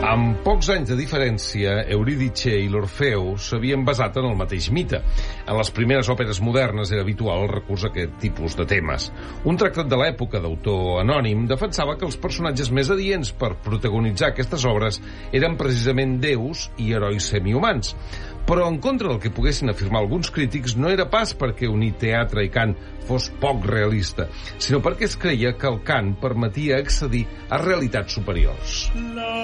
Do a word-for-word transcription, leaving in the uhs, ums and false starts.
Amb pocs anys de diferència, Eurídice i l'Orfeu s'havien basat en el mateix mite. En les primeres òperes modernes era habitual el recurs a aquest tipus de temes. Un tractat de l'època d'autor anònim defensava que els personatges més adients per protagonitzar aquestes obres eren precisament déus i herois semihumans. Però en contra del que poguessin afirmar alguns crítics, no era pas perquè unir teatre i cant fos poc realista, sinó perquè es creia que el cant permetia accedir a realitats superiors.